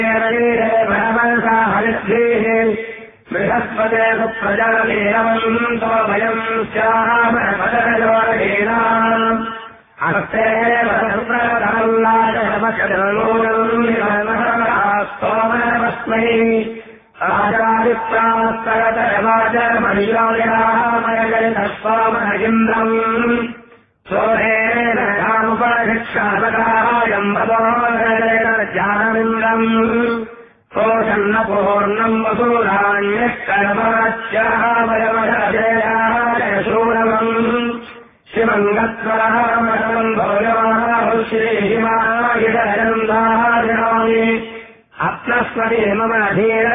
बृहस्पते सुप्रजालेनवन्तो वयम् स्यामपदयोगेनाम् हस्ते सोमस्मै आचारित्रास्तरतवाचमणियोगयामयजयतस्वामहिन्द्रम् सोहेन रामुपशिक्षापदायम् भगोदयज्ञानमिन्द्रम् कोशन्नपूर्णम् वसूराण्यष्कर्माच्यामयमजयाय शूरमम् शिवङ्गत्वरमशम् भोजमाहु श्रीहिमायिषयन्दारिणामि अप्नस्वरे मम धीर